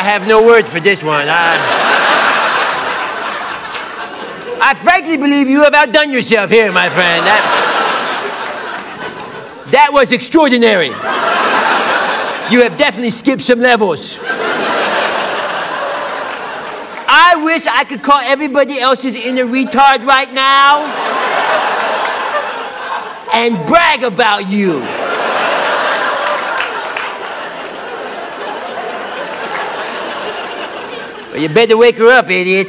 have no words for this one. I frankly believe you have outdone yourself here, my friend. That was extraordinary. You have definitely skipped some levels. I wish I could call everybody else's inner retard right now and brag about you. Well, you better wake her up, idiot.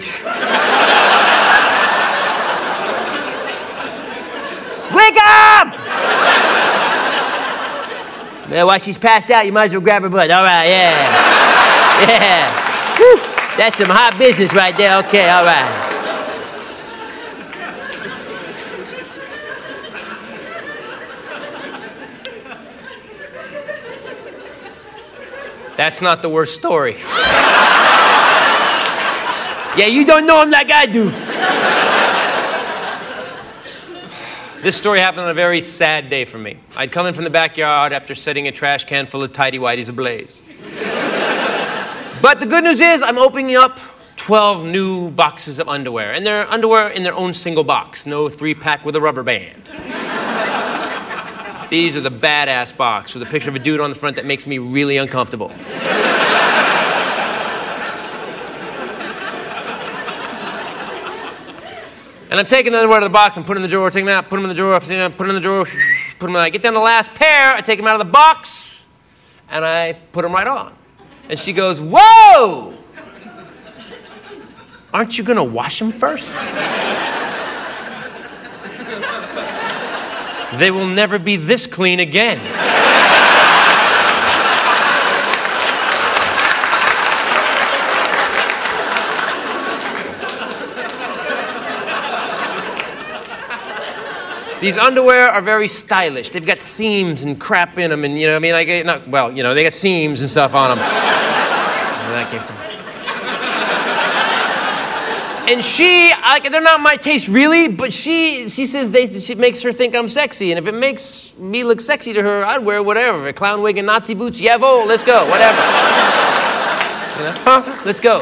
Wake up! Well, while she's passed out, you might as well grab her butt. All right, yeah. Yeah. Whew. That's some hot business right there. Okay, all right. That's not the worst story. Yeah, you don't know him like I do. This story happened on a very sad day for me. I'd come in from the backyard after setting a trash can full of tighty-whities ablaze. But the good news is I'm opening up 12 new boxes of underwear. And they're underwear in their own single box. No 3-pack with a rubber band. These are the badass box with a picture of a dude on the front that makes me really uncomfortable. And I'm taking the underwear out of the box and putting in the drawer, taking them out, put them in the drawer, put them in the drawer, put them in. I get down to the last pair, I take them out of the box, and I put them right on. And she goes, whoa! Aren't you gonna wash them first? They will never be this clean again. These underwear are very stylish. They've got seams and crap in them, and you know, I mean, like, not, well, you know, they got seams and stuff on them. And she, like, they're not my taste really, but she says she makes her think I'm sexy, and if it makes me look sexy to her, I'd wear whatever. A clown wig and Nazi boots, yavo, let's go, whatever. You know? Huh? Let's go.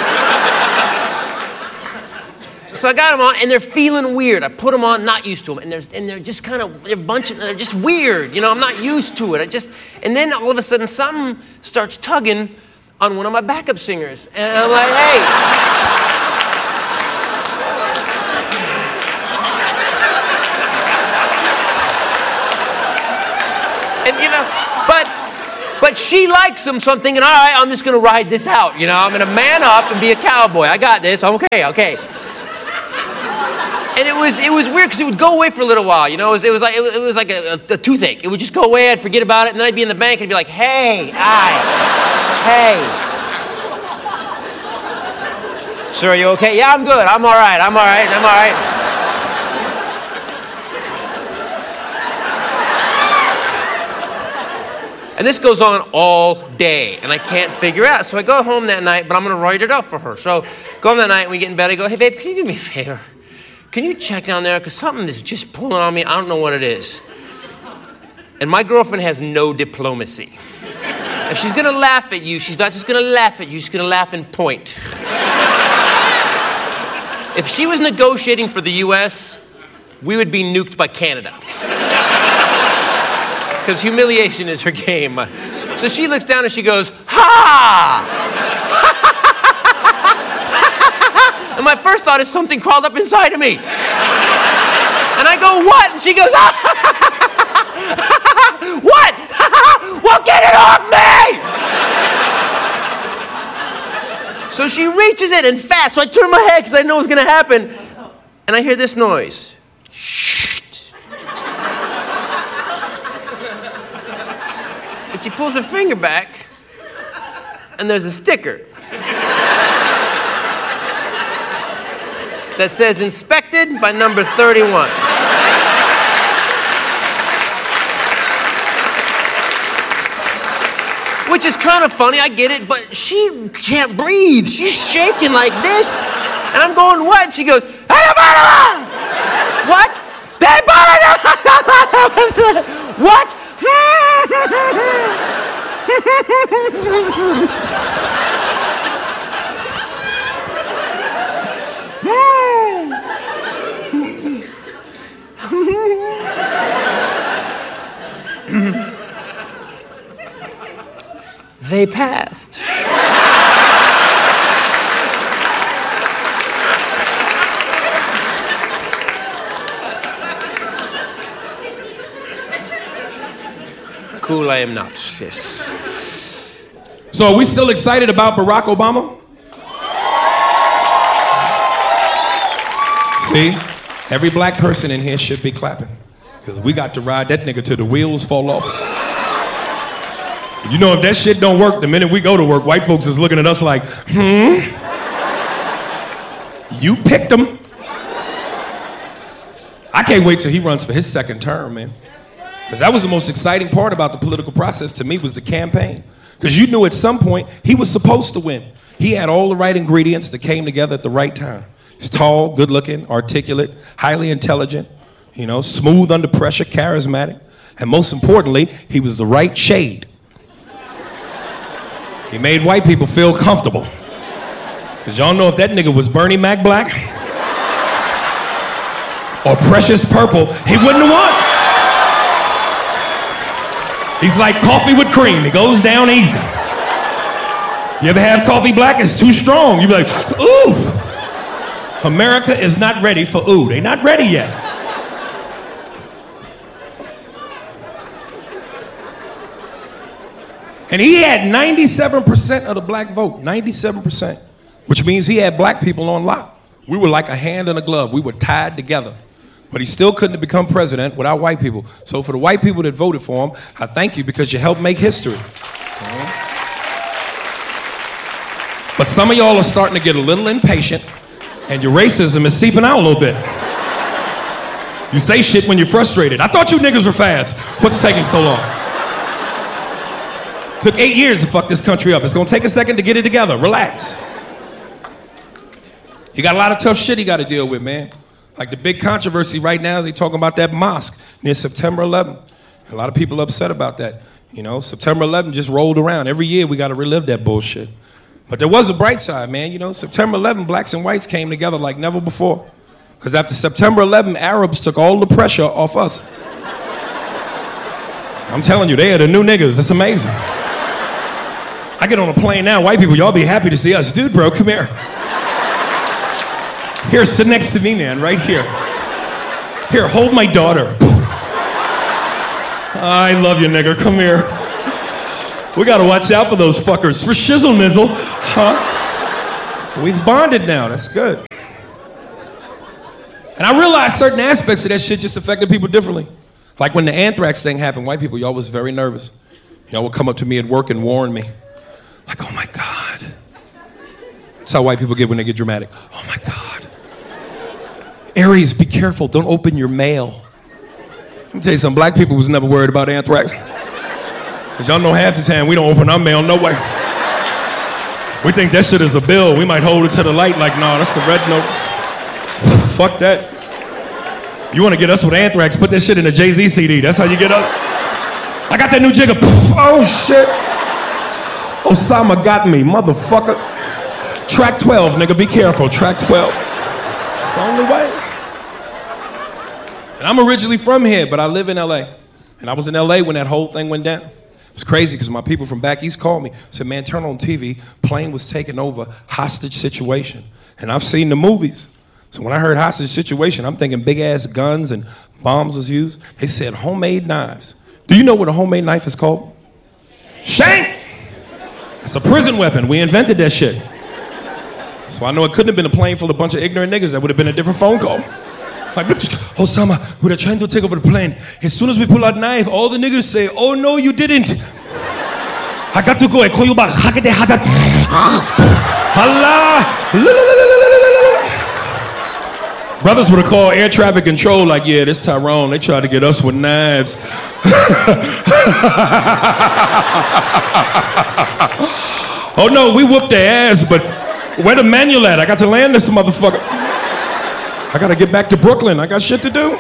So I got them on, and they're feeling weird. I put them on, not used to them, and they're just kind of, they're just weird. You know, I'm not used to it. And then all of a sudden, something starts tugging on one of my backup singers, and I'm like, hey. And you know, but she likes them, so I'm thinking, all right, I'm just gonna ride this out. You know, I'm gonna man up and be a cowboy. I got this. Okay. And it was weird because it would go away for a little while, you know. It was like a toothache. It would just go away. I'd forget about it, and then I'd be in the bank and be like, hey. Sir, are you okay? Yeah, I'm good. I'm all right. And this goes on all day, and I can't figure out. So I go home that night, but I'm gonna write it up for her. So go home that night, and we get in bed. I go, hey babe, can you do me a favor? Can you check down there? Because something is just pulling on me. I don't know what it is. And my girlfriend has no diplomacy. If she's going to laugh at you, she's not just going to laugh at you. She's going to laugh and point. If she was negotiating for the U.S., we would be nuked by Canada. Because humiliation is her game. So she looks down and she goes, ha! And my first thought is something crawled up inside of me. And I go, what? And she goes, what? Well, get it off me! So she reaches in and fast. So I turn my head because I know what's going to happen. And I hear this noise. And she pulls her finger back. And there's a sticker. That says inspected by number 31. Which is kind of funny, I get it, but she can't breathe. She's shaking like this. And I'm going, what? And she goes, what? What? They passed. Cool, I am not. Yes. So are we still excited about Barack Obama? See, every black person in here should be clapping. Because we got to ride that nigga till the wheels fall off. You know, if that shit don't work, the minute we go to work, white folks is looking at us like, you picked him. I can't wait till he runs for his second term, man. Because that was the most exciting part about the political process to me was the campaign. Because you knew at some point he was supposed to win. He had all the right ingredients that came together at the right time. He's tall, good looking, articulate, highly intelligent, you know, smooth under pressure, charismatic. And most importantly, he was the right shade. He made white people feel comfortable. Because y'all know if that nigga was Bernie Mac Black or Precious Purple, he wouldn't have won. He's like coffee with cream. It goes down easy. You ever have coffee black? It's too strong. You be like, ooh. America is not ready for ooh. They not ready yet. And he had 97% of the black vote, 97%, which means he had black people on lock. We were like a hand and a glove. We were tied together. But he still couldn't have become president without white people. So for the white people that voted for him, I thank you because you helped make history. But some of y'all are starting to get a little impatient and your racism is seeping out a little bit. You say shit when you're frustrated. I thought you niggas were fast. What's taking so long? Took 8 years to fuck this country up. It's gonna take a second to get it together. Relax. You got a lot of tough shit you gotta deal with, man. Like the big controversy right now, they talking about that mosque near September 11th. A lot of people upset about that. You know, September 11th just rolled around. Every year we got to relive that bullshit. But there was a bright side, man. You know, September 11th, blacks and whites came together like never before. Because after September 11th, Arabs took all the pressure off us. I'm telling you, they are the new niggas. It's amazing. I get on a plane now, white people, y'all be happy to see us. Dude, bro, come here. Here, sit next to me, man, right here. Here, hold my daughter. I love you, nigga, come here. We gotta watch out for those fuckers. For shizzle nizzle, huh? We've bonded now, that's good. And I realized certain aspects of that shit just affected people differently. Like when the anthrax thing happened, white people, y'all was very nervous. Y'all would come up to me at work and warn me. Like, oh my God. That's how white people get when they get dramatic. Oh my God. Aries, be careful, don't open your mail. Let me tell you something, black people was never worried about anthrax. Because y'all know half the time we don't open our mail, no way. We think that shit is a bill, we might hold it to the light like, nah, that's the red notes. Fuck that. You want to get us with anthrax, put that shit in a Jay-Z CD, that's how you get us. I got that new jigger, oh shit. Osama got me, motherfucker. Track 12, nigga, be careful, track 12. It's the only way. And I'm originally from here, but I live in LA. And I was in LA when that whole thing went down. It was crazy because my people from back east called me, said, man, turn on TV, plane was taken over, hostage situation. And I've seen the movies. So when I heard hostage situation, I'm thinking big ass guns and bombs was used. They said homemade knives. Do you know what a homemade knife is called? Shank! It's a prison weapon. We invented that shit. So I know it couldn't have been a plane full of a bunch of ignorant niggas. That would have been a different phone call. Like, Osama, we are trying to take over the plane. As soon as we pull out knife, all the niggas say, oh no, you didn't. I got to go. I call you back. Allah. Brothers would have called air traffic control like, yeah, this Tyrone, they tried to get us with knives. Oh no, we whooped their ass, but where the manual at? I got to land this motherfucker. I gotta get back to Brooklyn. I got shit to do.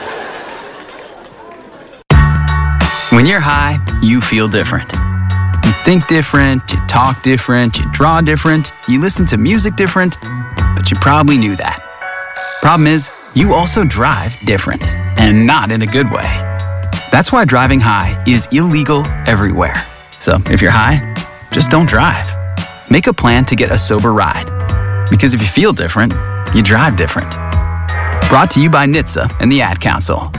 When you're high, you feel different. You think different, you talk different, you draw different, you listen to music different, but you probably knew that. Problem is, you also drive different, and not in a good way. That's why driving high is illegal everywhere. So if you're high, just don't drive. Make a plan to get a sober ride. Because if you feel different, you drive different. Brought to you by NHTSA and the Ad Council.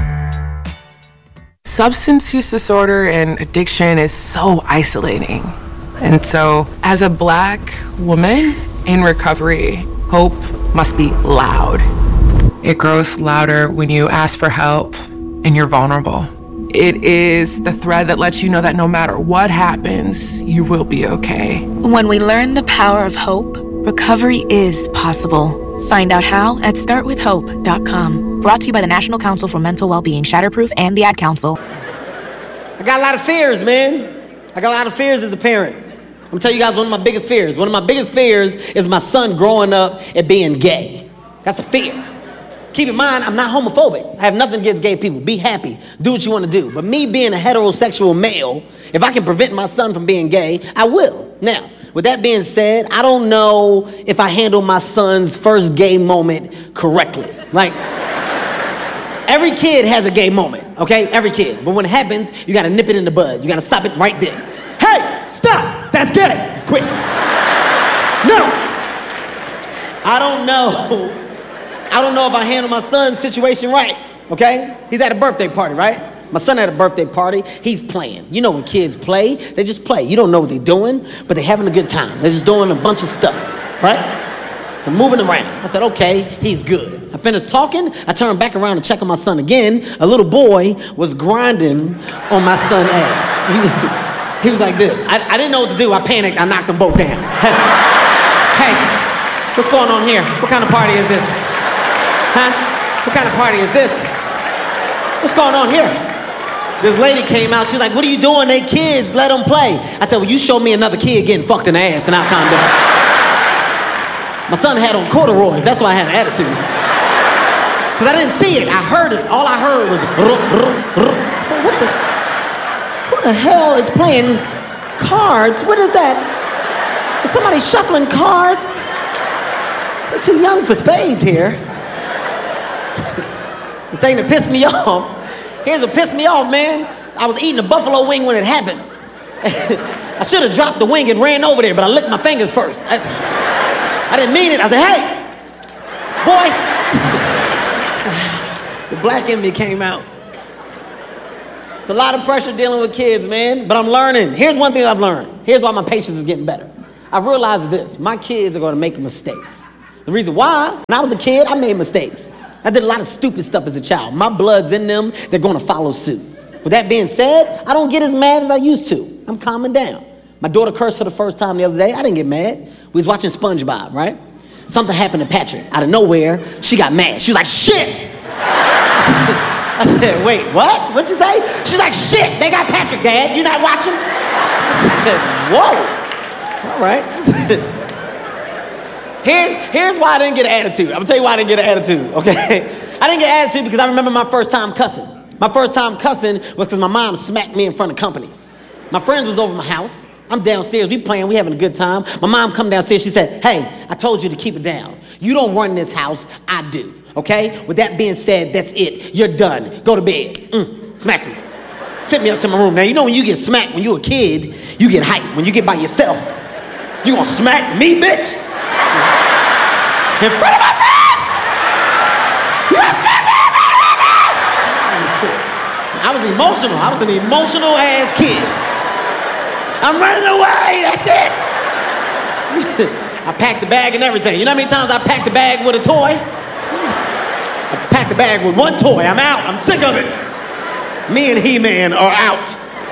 Substance use disorder and addiction is so isolating. And so, as a Black woman in recovery, hope must be loud. It grows louder when you ask for help and you're vulnerable. It is the thread that lets you know that no matter what happens, you will be okay. When we learn the power of hope, recovery is possible. Find out how at startwithhope.com. Brought to you by the National Council for Mental Wellbeing, Shatterproof, and the Ad Council. I got a lot of fears, man. I got a lot of fears as a parent. I'm gonna tell you guys one of my biggest fears. One of my biggest fears is my son growing up and being gay. That's a fear. Keep in mind, I'm not homophobic. I have nothing against gay people. Be happy. Do what you want to do. But me being a heterosexual male, if I can prevent my son from being gay, I will. Now, with that being said, I don't know if I handle my son's first gay moment correctly. Like, every kid has a gay moment, okay? Every kid. But when it happens, you gotta nip it in the bud. You gotta stop it right there. Hey, stop! That's gay! It's quick. No! I don't know if I handle my son's situation right, okay? He's at a birthday party, right? My son had a birthday party. He's playing. You know when kids play, they just play. You don't know what they're doing, but they're having a good time. They're just doing a bunch of stuff, right? They're moving around. I said, okay, he's good. I finished talking. I turned back around to check on my son again. A little boy was grinding on my son's ass. He was like this. I didn't know what to do. I panicked. I knocked them both down. Hey, what's going on here? What kind of party is this? Huh? What kind of party is this? What's going on here? This lady came out. She was like, what are you doing? They kids. Let them play. I said, well, you show me another kid getting fucked in the ass and I'll calm down. My son had on corduroys. That's why I had an attitude. Because I didn't see it. I heard it. All I heard was I said, who the hell is playing cards? What is that? Is somebody shuffling cards? They're too young for spades here. The thing that pissed me off, here's what pissed me off, man. I was eating a buffalo wing when it happened. I should have dropped the wing and ran over there, but I licked my fingers first. I didn't mean it. I said, hey, boy. The black in me came out. It's a lot of pressure dealing with kids, man, but I'm learning. Here's one thing I've learned. Here's why my patience is getting better. I've realized this. My kids are going to make mistakes. The reason why, when I was a kid, I made mistakes. I did a lot of stupid stuff as a child. My blood's in them. They're going to follow suit. With that being said, I don't get as mad as I used to. I'm calming down. My daughter cursed for the first time the other day. I didn't get mad. We was watching SpongeBob, right? Something happened to Patrick. Out of nowhere, she got mad. She was like, shit! I said, wait, what? What'd you say? She's like, shit, they got Patrick, Dad. You not watching? I said, whoa. All right. Here's why I didn't get an attitude. I'm gonna tell you why I didn't get an attitude, okay? I didn't get an attitude because I remember my first time cussing. My first time cussing was because my mom smacked me in front of company. My friends was over my house. I'm downstairs, we playing, we having a good time. My mom come downstairs, she said, hey, I told you to keep it down. You don't run this house, I do, okay? With that being said, that's it. You're done. Go to bed. Smack me. Sent me up to my room. Now, you know when you get smacked when you're a kid, you get hyped. When you get by yourself, you gonna smack me, bitch? In front of my friends! You gonna smack me in front of my friends! I was emotional. I was an emotional ass kid. I'm running away, that's it! I packed the bag and everything. You know how many times I packed the bag with a toy? I packed the bag with one toy. I'm out. I'm sick of it. Me and He-Man are out.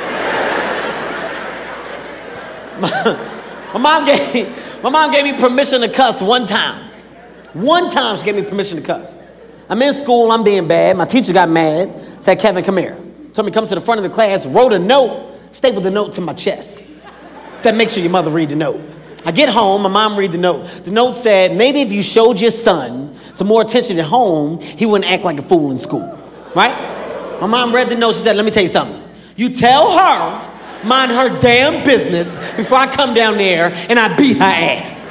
My mom gave me permission to cuss one time. One time she gave me permission to cuss. I'm in school, I'm being bad. My teacher got mad, said, Kevin, come here. Told me come to the front of the class, wrote a note, stapled the note to my chest. Said, make sure your mother read the note. I get home, my mom read the note. The note said, maybe if you showed your son some more attention at home, he wouldn't act like a fool in school, right? My mom read the note, she said, let me tell you something. You tell her, mind her damn business before I come down there and I beat her ass.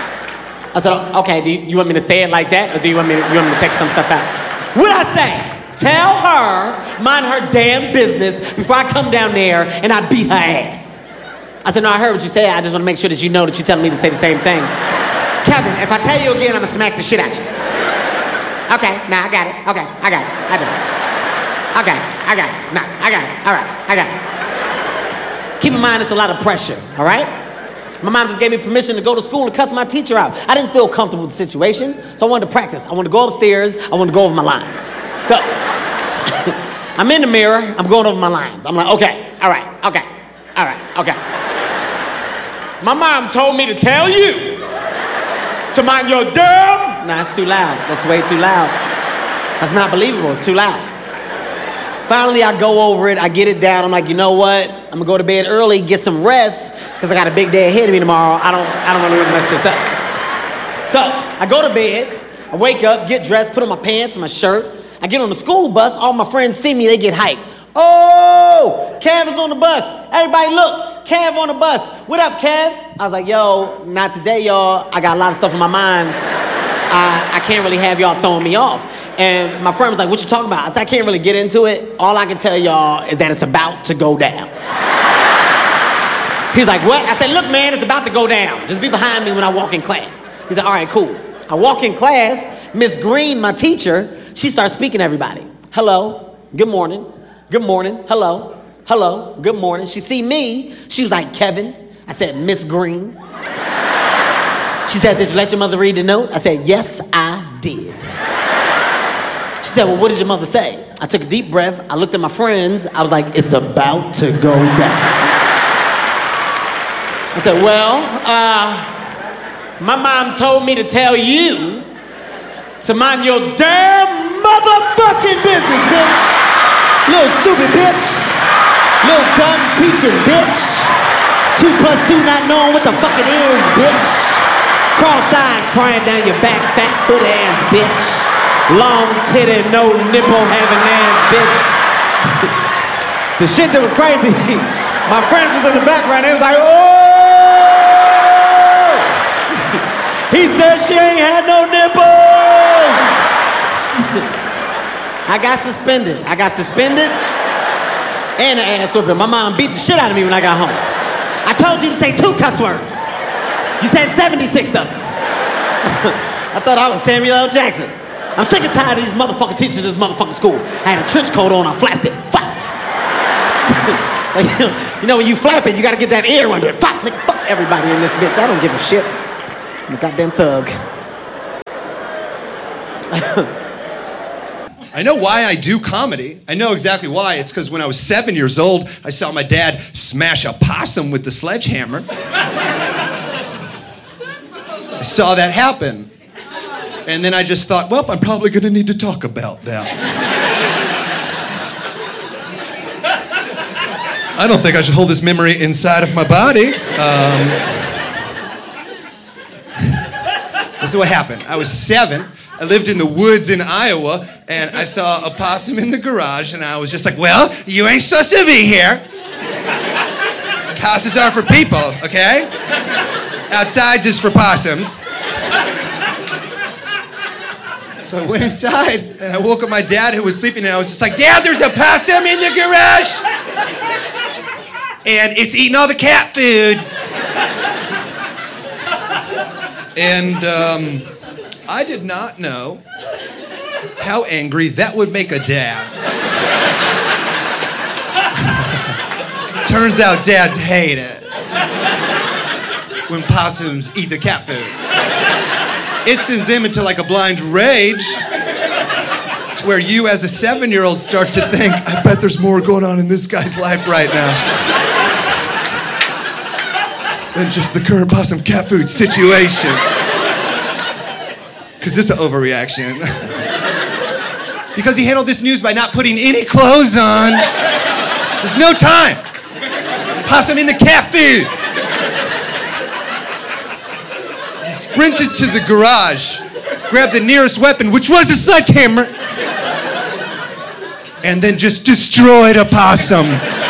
I said, okay, do you want me to say it like that? Or do you want me to take some stuff out? What'd I say? Tell her, mind her damn business before I come down there and I beat her ass. I said, no, I heard what you said. I just want to make sure that you know that you're telling me to say the same thing. Kevin, if I tell you again, I'm going to smack the shit out you. Okay, nah, I got it. Okay, I got it. I do. Okay, I got it. Nah, I got it. All right, I got it. Keep in mind, it's a lot of pressure, all right? My mom just gave me permission to go to school and cuss my teacher out. I didn't feel comfortable with the situation, so I wanted to practice. I wanted to go upstairs. I wanted to go over my lines. So, I'm in the mirror. I'm going over my lines. I'm like, okay, all right, okay, all right, okay. My mom told me to tell you to mind your damn... Nah, it's too loud. That's way too loud. That's not believable. It's too loud. Finally, I go over it. I get it down. I'm like, you know what? I'm gonna go to bed early, get some rest, because I got a big day ahead of me tomorrow. I don't want to mess this up. So I go to bed. I wake up, get dressed, put on my pants, my shirt. I get on the school bus. All my friends see me. They get hyped. Oh, Kev is on the bus. Everybody look. Kev on the bus. What up, Kev? I was like, yo, not today, y'all. I got a lot of stuff in my mind. I can't really have y'all throwing me off. And my friend was like, what you talking about? I said, I can't really get into it. All I can tell y'all is that it's about to go down. He's like, what? I said, look, man, it's about to go down. Just be behind me when I walk in class. He's like, all right, cool. I walk in class. Miss Green, my teacher, she starts speaking to everybody. Hello, good morning, hello, hello, good morning. She see me. She was like, Kevin. I said, Miss Green. She said, did you let your mother read the note? I said, yes, I did. She said, well, what did your mother say? I took a deep breath. I looked at my friends. I was like, it's about to go down. I said, well, my mom told me to tell you to mind your damn motherfucking business, bitch. Little stupid bitch. Little dumb teacher, bitch. 2 + 2 not knowing what the fuck it is, bitch. Cross-eyed crying down your back, fat foot ass bitch. Long titty, no nipple having ass bitch. The shit that was crazy, my friends was in the background, they was like, oh! He said she ain't had no nipples! I got suspended and an ass whooping. My mom beat the shit out of me when I got home. I told you to say 2 cuss words. You said 76 of them. I thought I was Samuel L. Jackson. I'm sick and tired of these motherfucking teachers in this motherfucking school. I had a trench coat on, I flapped it. Flap. Like, you know, when you flap it, you gotta get that ear under it. Fuck, nigga, fuck everybody in this bitch. I don't give a shit. I'm a goddamn thug. I know why I do comedy. I know exactly why. It's because when I was 7 years old, I saw my dad smash a possum with the sledgehammer. I saw that happen. And then I just thought, well, I'm probably gonna need to talk about that. I don't think I should hold this memory inside of my body. This is what happened. I was 7. I lived in the woods in Iowa, and I saw a possum in the garage, and I was just like, well, you ain't supposed to be here. Houses are for people, okay? Outside's is for possums. So I went inside, and I woke up my dad, who was sleeping, and I was just like, Dad, there's a possum in the garage! And it's eating all the cat food. And I did not know how angry that would make a dad. Turns out dads hate it when possums eat the cat food. It sends them into like a blind rage to where you as a 7-year-old start to think, I bet there's more going on in this guy's life right now than just the current possum cat food situation. Because it's an overreaction. Because he handled this news by not putting any clothes on. There's no time. Possum in the cat food. He sprinted to the garage, grabbed the nearest weapon, which was a sledgehammer, and then just destroyed a possum.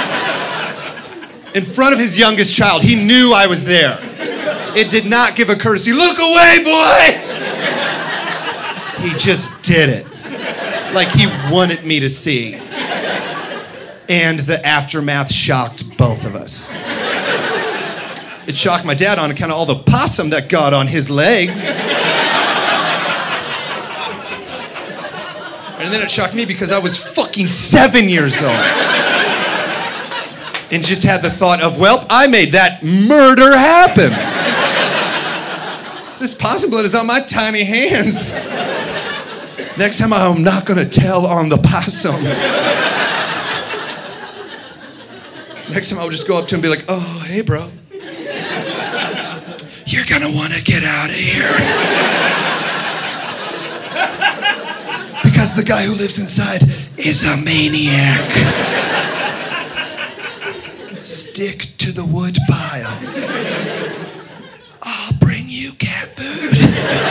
In front of his youngest child. He knew I was there. It did not give a courtesy. Look away, boy! He just did it. Like he wanted me to see. And the aftermath shocked both of us. It shocked my dad on account of all the possum that got on his legs. And then it shocked me because I was fucking 7 years old. And just had the thought of, well, I made that murder happen. This possum blood is on my tiny hands. Next time I'm not gonna tell on the possum. Next time I'll just go up to him and be like, oh, hey, bro. You're gonna wanna get out of here. Because the guy who lives inside is a maniac. Stick to the wood pile. I'll bring you cat food.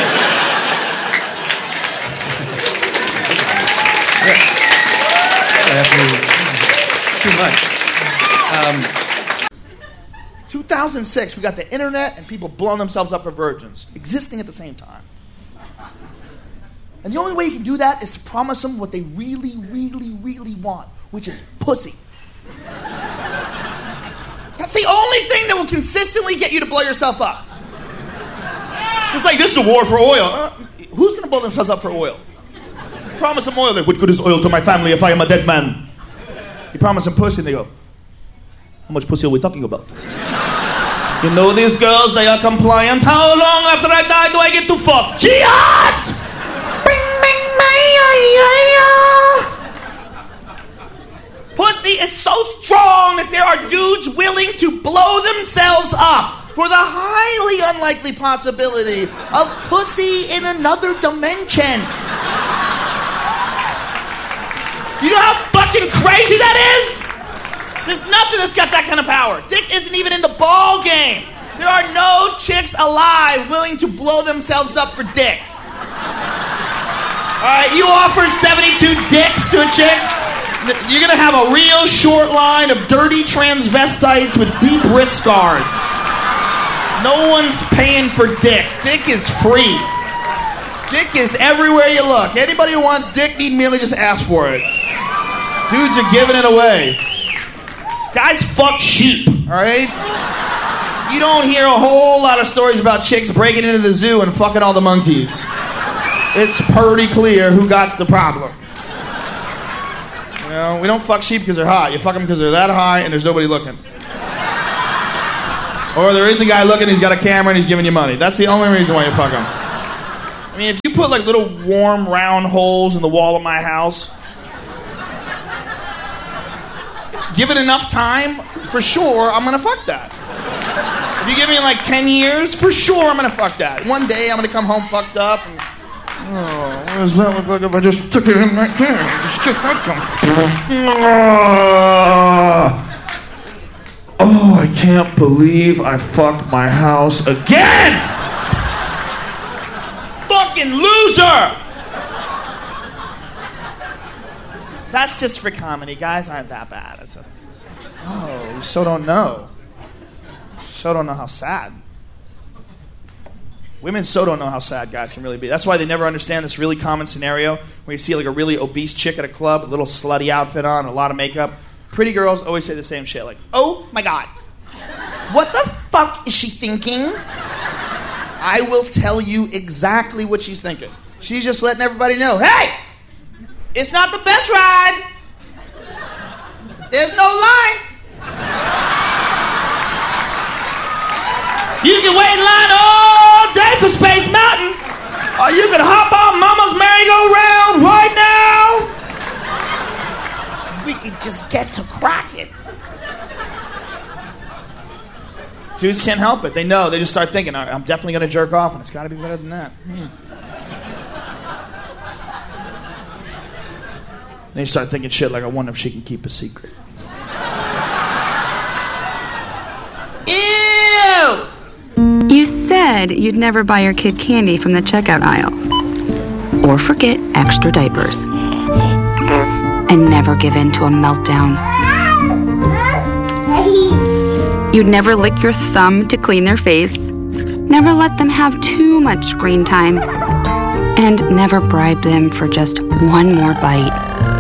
Too much. 2006, we got the internet and people blowing themselves up for virgins, existing at the same time. And the only way you can do that is to promise them what they really, really, really want, which is pussy. That's the only thing that will consistently get you to blow yourself up. It's like, this is a war for oil. Who's going to blow themselves up for oil? Promise them oil. What good is oil to my family if I am a dead man? You promise them pussy, and they go, how much pussy are we talking about? You know these girls, they are compliant. How long after I die do I get to fuck? Jihad! Pussy is so strong that there are dudes willing to blow themselves up for the highly unlikely possibility of pussy in another dimension. You know how fucking crazy that is? There's nothing that's got that kind of power. Dick isn't even in the ball game. There are no chicks alive willing to blow themselves up for dick. All right, you offered 72 dicks to a chick. You're gonna have a real short line of dirty transvestites with deep wrist scars. No one's paying for dick. Dick is free. Dick is everywhere you look. Anybody who wants dick need merely just ask for it. Dudes are giving it away. Guys fuck sheep, all right? You don't hear a whole lot of stories about chicks breaking into the zoo and fucking all the monkeys. It's pretty clear who got the problem. You know, we don't fuck sheep because they're hot. You fuck them because they're that high and there's nobody looking. Or there is a guy looking, he's got a camera and he's giving you money. That's the only reason why you fuck them. I mean, if you put like little warm round holes in the wall of my house, give it enough time, for sure, I'm gonna fuck that. If you give me like 10 years, for sure I'm gonna fuck that. One day I'm gonna come home fucked up and, oh, what does that look like if I just took it in right there? Just get that Oh, I can't believe I fucked my house again! Fucking loser! That's just for comedy. Guys aren't that bad. It's just, oh, you so don't know. So don't know how sad. Women so don't know how sad guys can really be. That's why they never understand this really common scenario where you see like a really obese chick at a club, a little slutty outfit on, a lot of makeup. Pretty girls always say the same shit, like, oh my God, what the fuck is she thinking? I will tell you exactly what she's thinking. She's just letting everybody know, hey, it's not the best ride. There's no line. You can wait in line all day for Space Mountain, or you can hop on Mama's merry-go-round right now. We could just get to cracking. Dudes can't help it. They know. They just start thinking, I'm definitely going to jerk off, and it's got to be better than that. Then you start thinking shit like, I wonder if she can keep a secret. Ew! You said you'd never buy your kid candy from the checkout aisle. Or forget extra diapers. And never give in to a meltdown. You'd never lick your thumb to clean their face. Never let them have too much screen time. And never bribe them for just one more bite.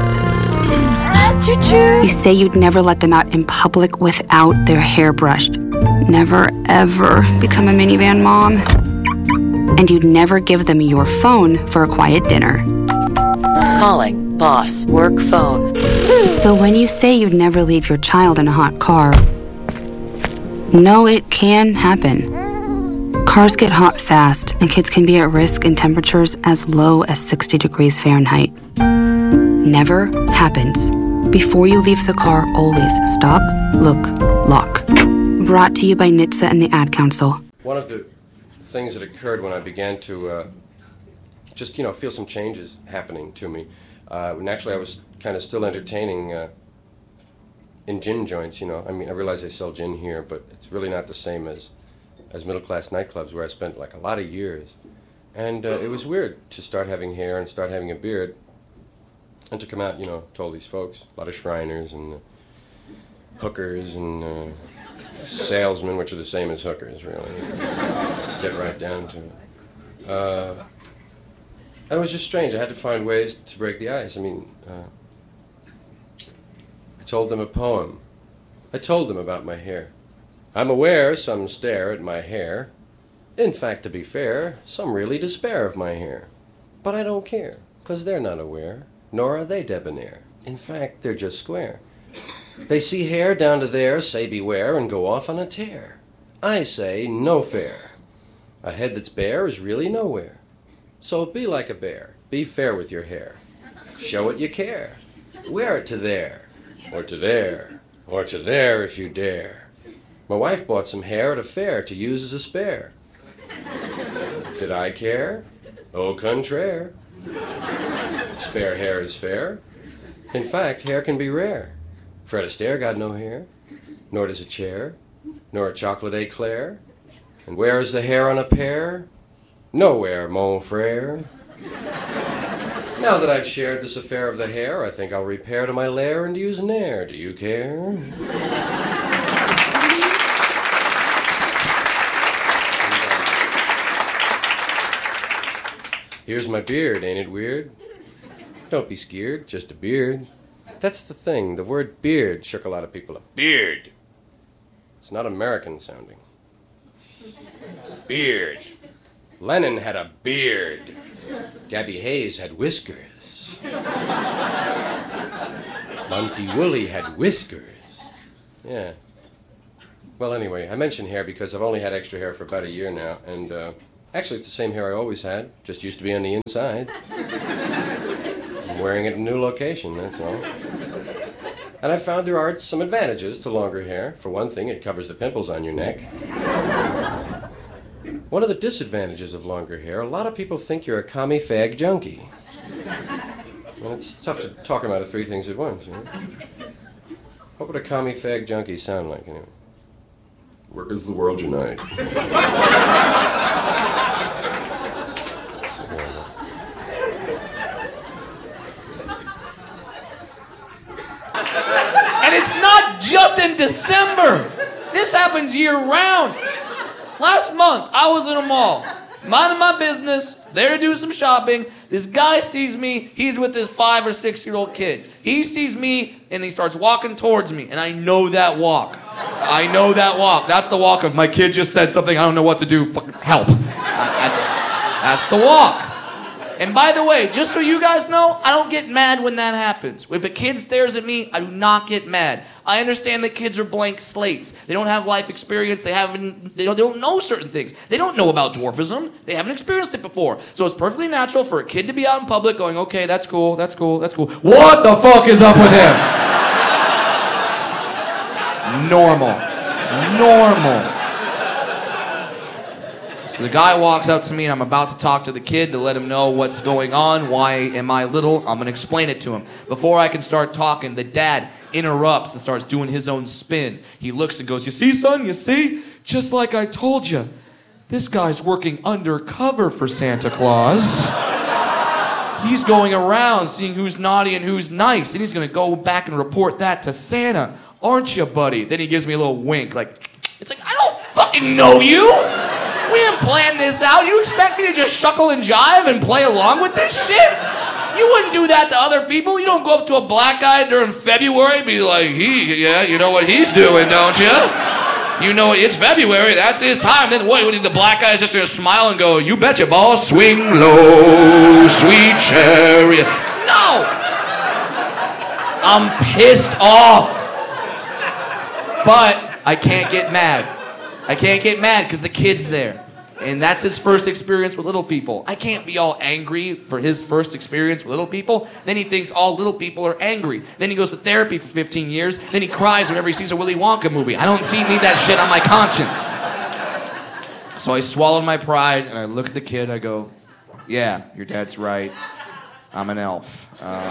You say you'd never let them out in public without their hair brushed. Never, ever become a minivan mom. And you'd never give them your phone for a quiet dinner. Calling boss work phone. So when you say you'd never leave your child in a hot car, no, it can happen. Cars get hot fast, and kids can be at risk in temperatures as low as 60 degrees Fahrenheit. Never happens. Before you leave the car, always stop, look, lock. Brought to you by NHTSA and the Ad Council. One of the things that occurred when I began to just feel some changes happening to me. Naturally, I was kind of still entertaining in gin joints, I mean, I realize they sell gin here, but it's really not the same as middle-class nightclubs where I spent like a lot of years. And it was weird to start having hair and start having a beard and to come out, to all these folks, a lot of Shriners and hookers and salesmen, which are the same as hookers, really. Get right down to it. It was just strange. I had to find ways to break the ice. I mean, I told them a poem. I told them about my hair. I'm aware some stare at my hair. In fact, to be fair, some really despair of my hair. But I don't care, 'cause they're not aware, nor are they debonair. In fact, they're just square. They see hair down to there, say beware, and go off on a tear. I say, no fair. A head that's bare is really nowhere. So be like a bear. Be fair with your hair. Show it you care. Wear it to there, or to there, or to there if you dare. My wife bought some hair at a fair to use as a spare. Did I care? Au contraire. Spare hair is fair. In fact, hair can be rare. Fred Astaire got no hair, nor does a chair, nor a chocolate eclair. And where is the hair on a pear? Nowhere, mon frere. Now that I've shared this affair of the hair, I think I'll repair to my lair and use Nair. Do you care? Here's my beard, ain't it weird? Don't be scared, just a beard. That's the thing, the word beard shook a lot of people up. Beard. It's not American sounding. Beard. Lennon had a beard. Gabby Hayes had whiskers. Monty Woolley had whiskers. Yeah. Well, anyway, I mention hair because I've only had extra hair for about a year now, and actually it's the same hair I always had, just used to be on the inside. I'm wearing it in a new location, that's all. And I found there are some advantages to longer hair. For one thing, it covers the pimples on your neck. One of the disadvantages of longer hair, a lot of people think you're a commie fag junkie. And it's tough to talk about 3 things at once, What would a commie fag junkie sound like, Where does the world unite? And it's not just in December. This happens year-round. Last month, I was in a mall, minding my business, there to do some shopping. This guy sees me, he's with his 5 or 6-year-old kid. He sees me, and he starts walking towards me, and I know that walk. That's the walk of, my kid just said something, I don't know what to do, fucking help. That's the walk. And by the way, just so you guys know, I don't get mad when that happens. If a kid stares at me, I do not get mad. I understand that kids are blank slates. They don't have life experience. They don't know certain things. They don't know about dwarfism. They haven't experienced it before. So it's perfectly natural for a kid to be out in public going, okay, that's cool. What the fuck is up with him? Normal. So the guy walks up to me and I'm about to talk to the kid to let him know what's going on. Why am I little? I'm gonna explain it to him. Before I can start talking, the dad interrupts and starts doing his own spin. He looks and goes, you see, son, you see? Just like I told you, this guy's working undercover for Santa Claus. He's going around seeing who's naughty and who's nice. And he's gonna go back and report that to Santa. Aren't you, buddy? Then he gives me a little wink, like, it's like, I don't fucking know you. We didn't plan this out. You expect me to just shuckle and jive and play along with this shit? You wouldn't do that to other people. You don't go up to a black guy during February and be like, yeah, you know what he's doing, don't you? You know, it's February, that's his time. Then what, the black guy's just gonna smile and go, you betcha, boss, swing low, sweet chariot. No! I'm pissed off. But I can't get mad. I can't get mad because the kid's there. And that's his first experience with little people. I can't be all angry for his first experience with little people. Then he thinks all little people are angry. Then he goes to therapy for 15 years. Then he cries whenever he sees a Willy Wonka movie. I don't need that shit on my conscience. So I swallowed my pride and I look at the kid and I go, yeah, your dad's right. I'm an elf.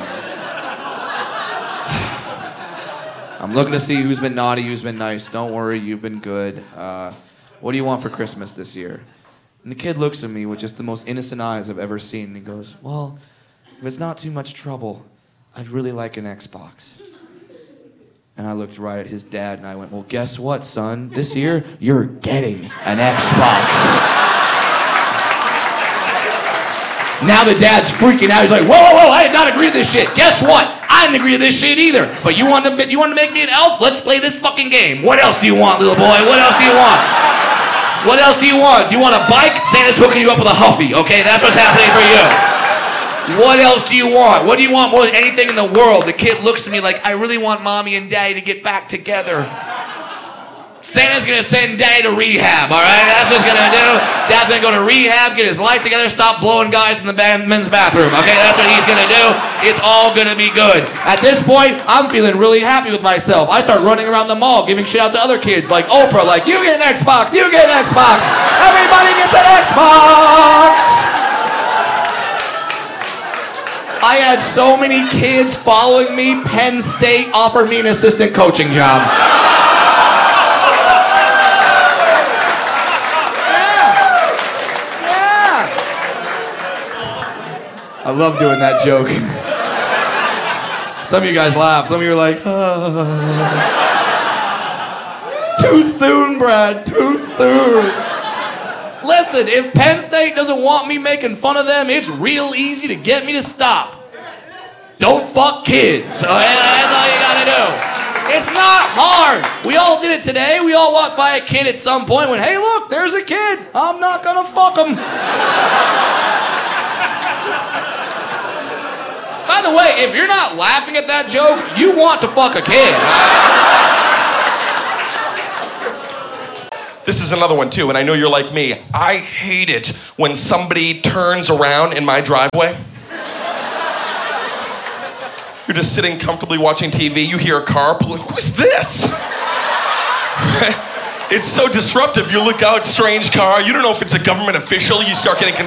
I'm looking to see who's been naughty, who's been nice. Don't worry, you've been good. What do you want for Christmas this year? And the kid looks at me with just the most innocent eyes I've ever seen. And he goes, well, if it's not too much trouble, I'd really like an Xbox. And I looked right at his dad and I went, well, guess what, son? This year, you're getting an Xbox. Now the dad's freaking out. He's like, whoa, I did not agree to this shit. Guess what? I didn't agree to this shit either. But you want to make me an elf? Let's play this fucking game. What else do you want, little boy? What else do you want? What else do you want? Do you want a bike? Santa's hooking you up with a Huffy, okay? That's what's happening for you. What else do you want? What do you want more than anything in the world? The kid looks at me like, I really want mommy and daddy to get back together. Santa's gonna send daddy to rehab, all right? That's what he's gonna do. Dad's gonna go to rehab, get his life together, stop blowing guys in the men's bathroom, okay? That's what he's gonna do. It's all gonna be good. At this point, I'm feeling really happy with myself. I start running around the mall, giving shit out to other kids, like Oprah, like, you get an Xbox, you get an Xbox. Everybody gets an Xbox. I had so many kids following me. Penn State offered me an assistant coaching job. I love doing that joke. Some of you guys laugh. Some of you are like, too soon, Brad, too soon. Listen, if Penn State doesn't want me making fun of them, it's real easy to get me to stop. Don't fuck kids. That's all you gotta do. It's not hard. We all did it today. We all walked by a kid at some point and went, hey, look, there's a kid. I'm not gonna fuck him. By the way, if you're not laughing at that joke, you want to fuck a kid. This is another one too, and I know you're like me. I hate it when somebody turns around in my driveway. You're just sitting comfortably watching TV, you hear a car pulling, who's this? It's so disruptive. You look out, strange car, you don't know if it's a government official, you start getting